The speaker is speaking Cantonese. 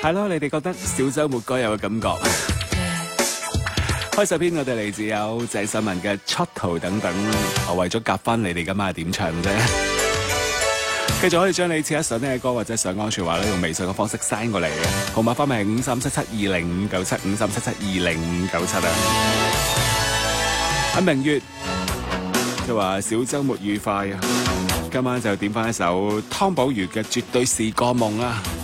係咯，你哋覺得小周末該有嘅感覺？開首篇我哋嚟自有謝秀文嘅出逃等等，我為咗夾翻你哋今晚點唱啫。繼續可以將你此刻想聽嘅歌或者想講說話咧，用微信嘅方式 send 過嚟嘅，號碼方面係5377205975372059啊。阿明月佢話小周末愉快啊，今晚就點翻一首湯寶如嘅絕對是個夢啊。